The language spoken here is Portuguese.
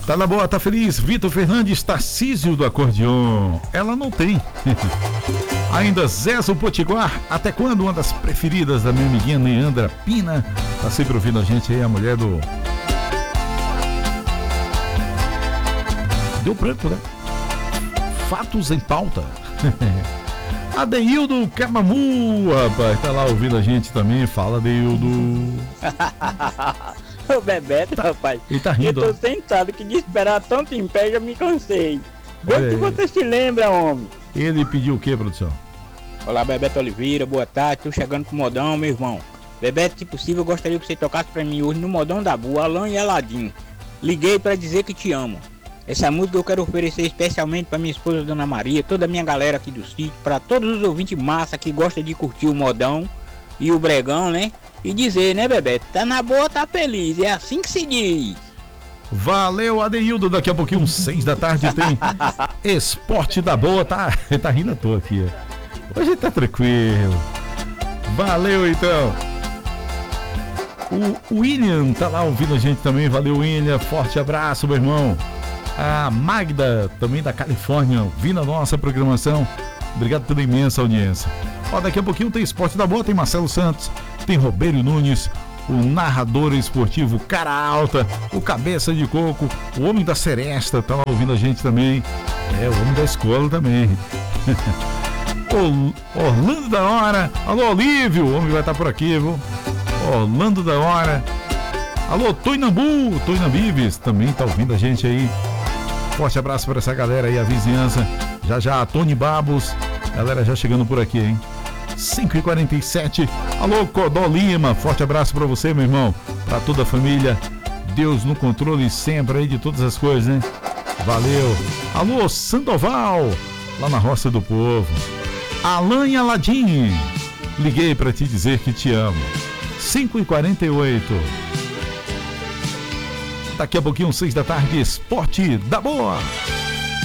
Tá na boa, tá feliz. Vitor Fernandes, Tarcísio do acordeon. Ela não tem. Ainda Zezo Potiguar, até quando? Uma das preferidas da minha amiguinha Neandra Pina. Tá sempre ouvindo a gente aí, a mulher do... Deu branco, né? Fatos em pauta. Adeildo Camamu, rapaz, tá lá ouvindo a gente também. Fala, Adeildo. Ô Bebeto, rapaz. Ele tá rindo. Eu tô sentado que de esperar tanto em pé já me cansei. Vê que você se lembra, homem. Ele pediu o que, produção? Olá, Bebeto Oliveira, boa tarde. Tô chegando pro modão, meu irmão. Bebeto, se possível, eu gostaria que você tocasse pra mim hoje no modão da boa, Alan e Aladim. Liguei pra dizer que te amo. Essa música eu quero oferecer especialmente pra minha esposa, Dona Maria, toda a minha galera aqui do sítio, pra todos os ouvintes massa que gostam de curtir o modão e o bregão, né? E dizer, né, Bebeto? Tá na boa, tá feliz. É assim que se diz. Valeu, Adeildo. Daqui a pouquinho, 6 da tarde, tem Esporte da Boa. Tá rindo à toa aqui. Hoje tá tranquilo. Valeu, então. O William tá lá ouvindo a gente também. Valeu, William. Forte abraço, meu irmão. A Magda, também da Califórnia, ouvindo a nossa programação. Obrigado pela imensa audiência. Ó, daqui a pouquinho tem Esporte da Boa, tem Marcelo Santos, tem Robério Nunes, o narrador esportivo Cara Alta, o Cabeça de Coco, o Homem da Seresta, tá lá ouvindo a gente também. É, o Homem da Escola também. Orlando da Hora, alô Olívio, o homem vai estar por aqui, viu? Orlando da Hora, alô Toinambu, Toinambibes, também tá ouvindo a gente aí. Forte abraço para essa galera aí, a vizinhança. Já, Tony Babos, galera já chegando por aqui, hein? 5h47, alô Codó Lima, forte abraço para você, meu irmão, para toda a família. Deus no controle sempre aí de todas as coisas, né? Valeu. Alô Sandoval, lá na Roça do Povo. Alan e Aladim, liguei para te dizer que te amo. 5h48. Daqui a pouquinho, 6 da tarde, Esporte da Boa.